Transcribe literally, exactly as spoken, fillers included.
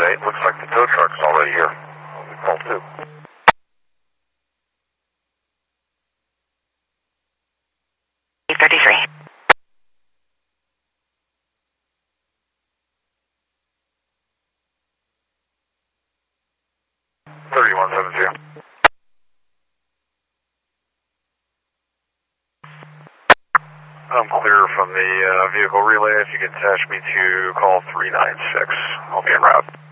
eight. Looks like the tow truck's already here. We call two. thirty-three. thirty-one seventy-two. I'm clear from the uh, vehicle relay. If you can attach me to call three nine six, I'll be en route.